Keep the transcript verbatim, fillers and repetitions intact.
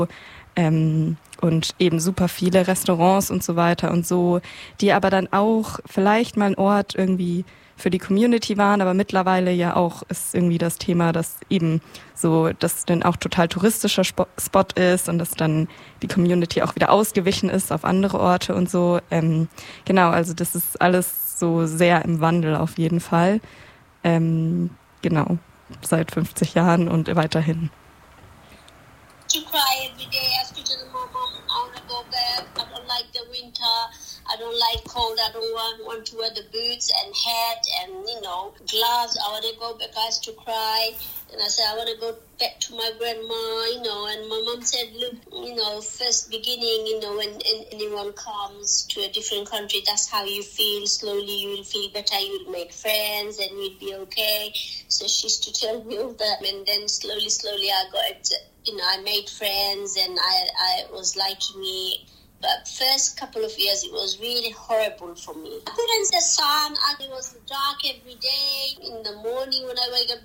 Ähm, und eben super viele Restaurants und so weiter und so, die aber dann auch vielleicht mal ein Ort irgendwie für die Community waren, aber mittlerweile ja auch ist irgendwie das Thema, dass eben so, dass dann auch total touristischer Spot ist und dass dann die Community auch wieder ausgewichen ist auf andere Orte und so. Ähm, genau, also das ist alles so sehr im Wandel auf jeden Fall. Ähm, genau, seit fünfzig Jahren und weiterhin. To cry every day, I speak to my mom, I want to go back, I don't like the winter, I don't like cold, I don't want, want to wear the boots and hat and, you know, gloves, I want to go back, I used to cry, and I said, I want to go back to my grandma, you know, and my mom said, look, you know, first beginning, you know, when anyone comes to a different country, that's how you feel, slowly you will feel better, you'll make friends and you'll be okay, so she used to tell me all that, and then slowly, slowly I got, you know, I made friends and I, I was like to me, but first couple of years it was really horrible for me. I couldn't see the sun, and it was dark every day. In the morning when I wake up,